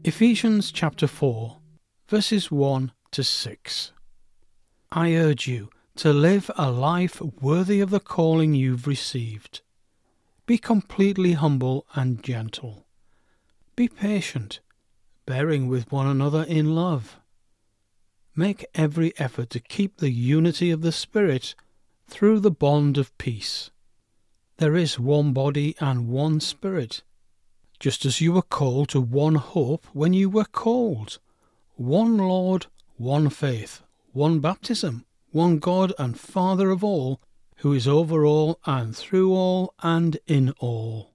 Ephesians chapter 4, verses 1 to 6. I urge you to live a life worthy of the calling you've received. Be completely humble and gentle. Be patient, bearing with one another in love. Make every effort to keep the unity of the Spirit through the bond of peace. There is one body and one Spirit, just as you were called to one hope when you were called. One Lord, one faith, one baptism, one God and Father of all, who is over all and through all and in all.